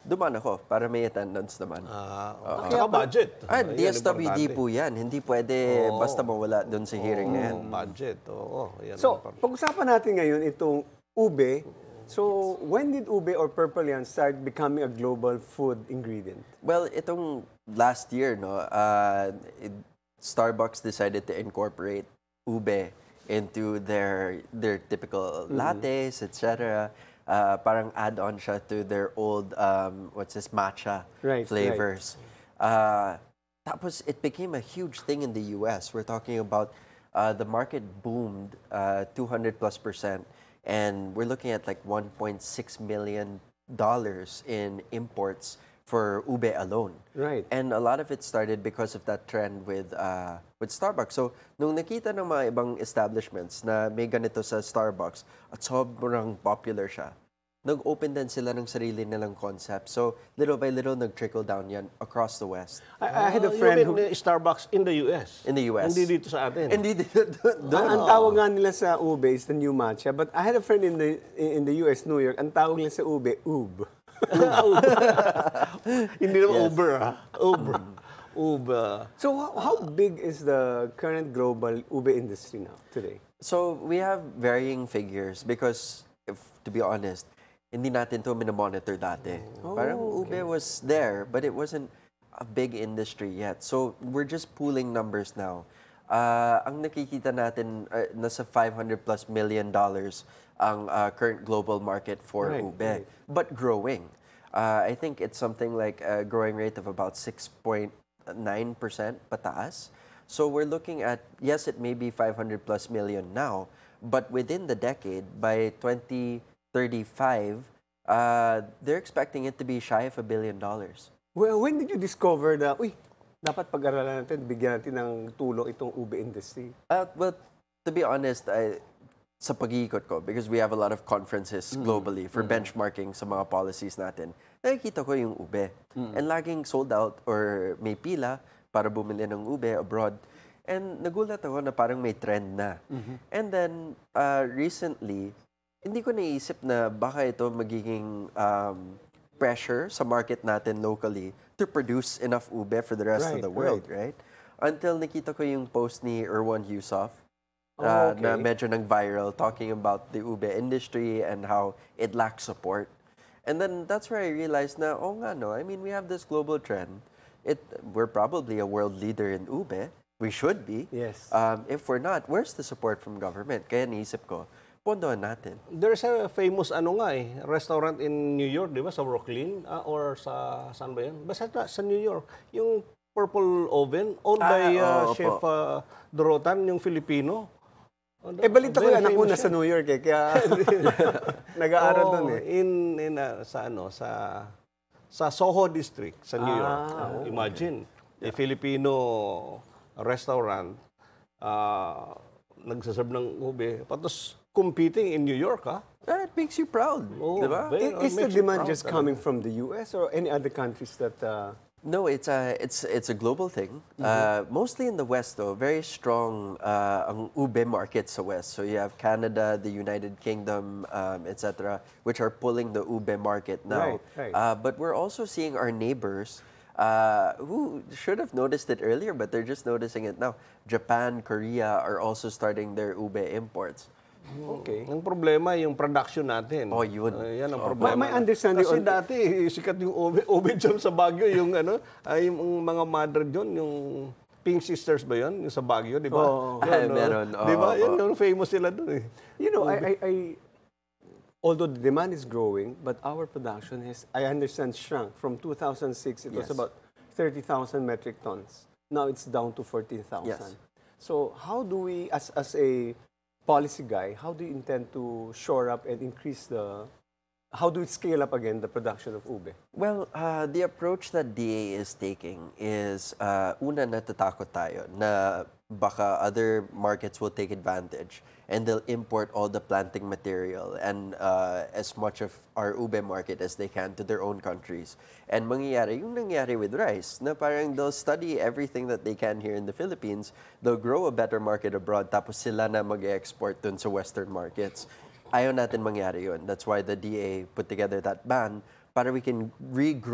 dumaan ako para may attendance naman. Saka budget. Yan, DSWD importante. po yan. Hindi pwede basta mawala doon sa hearing na yan. Budget, oo. Yan So, ang pag-usapan natin ngayon itong ube. So, when did ube or purple yam start becoming a global food ingredient? Well, itong last year, no, Starbucks decided to incorporate ube into their typical lattes, etc. Parang add-on siya to their old matcha flavors. Tapos it became a huge thing in the US. We're talking about the market boomed 200+%, and we're looking at like $1.6 million in imports for ube alone. Right. And a lot of it started because of that trend with Starbucks. So, nung nakita ng mga ibang establishments na may ganito sa Starbucks at sobrang popular siya, nag-open din sila ng sarili nilang concept. So, little by little, nag-trickle down yan across the West. I had a friend you mean Starbucks in the US? In the US. Hindi dito sa atin. Hindi doon. Ang tawag nga nila sa ube is the new matcha. But I had a friend in the US, New York, ang tawag nila sa ube, ube. Hindi naman Uber, ha? Uber. So how big is the current global ube industry now, today? So, we have varying figures because, to be honest, hindi natin to minomonitor dati. Parang ube was there, but it wasn't a big industry yet. So, we're just pooling numbers now. Ang nakikita natin, nasa $500+ million ang current global market for ube, but growing. I think it's something like a growing rate of about 6.9% pataas. So we're looking at, yes, it may be $500+ million now, but within the decade, by 2035, they're expecting it to be shy of $1 billion. Well, when did you discover that, dapat pag-aralan natin, bigyan natin ng tulong itong ube industry? Well, to be honest, sa pag-iikot ko, because we have a lot of conferences globally for benchmarking sa mga policies natin, nakikita ko yung ube. And laging sold out or may pila para bumili ng ube abroad. And nagulat ako na parang may trend na. And then, recently, hindi ko naisip na baka ito magiging pressure sa market natin locally to produce enough ube for the rest of the world, right? Until nakita ko yung post ni Erwan Yusof na medyo nag-viral talking about the ube industry and how it lacks support. And then that's where I realized na, I mean, we have this global trend. We're probably a world leader in ube. We should be. Yes. If we're not, where's the support from government? Kaya naisip ko, pondohan natin. There's a famous restaurant in New York, di ba? Sa Brooklyn or saan ba yun? Basta sa New York. Yung Purple Oven, owned by Chef Dorotan, yung Filipino. Balita ko yan, ako nasa New York kaya nag-aaral doon sa Soho District sa New York. Imagine, a Filipino restaurant nagsaserve ng ube, tapos competing in New York, ha? It makes you proud, di ba? Is the demand just coming from the US or any other countries that... No, it's a global thing. Mostly in the West, though, very strong ang ube market sa West. So you have Canada, the United Kingdom, etc., which are pulling the ube market now. Right. But we're also seeing our neighbors who should have noticed it earlier, but they're just noticing it now. Japan, Korea are also starting their ube imports. Okay. Ang problema yung production natin. Yun. Yan ang problema. My understanding Kasi dati, sikat yung ube dyan sa Baguio, yung yung mga mother dyan, yung Pink Sisters ba yun? Yung sa Baguio, di ba? Meron. Di ba? Yan yung famous sila dun eh. You know, I although the demand is growing, but our production has, I understand, shrunk. From 2006, it was about 30,000 metric tons. Now it's down to 14,000. Yes. So how do we, as a policy guy, how do you intend to shore up and increase how do we scale up again the production of ube? Well, the approach that DA is taking is, una, natatakot tayo na baka other markets will take advantage and they'll import all the planting material and as much of our ube market as they can to their own countries. And mangyayari, yung nangyari with rice, na parang they'll study everything that they can here in the Philippines, they'll grow a better market abroad, tapos sila na mag-export dun sa Western markets. Ayaw natin mangyari yun. That's why the DA put together that ban para we can regrow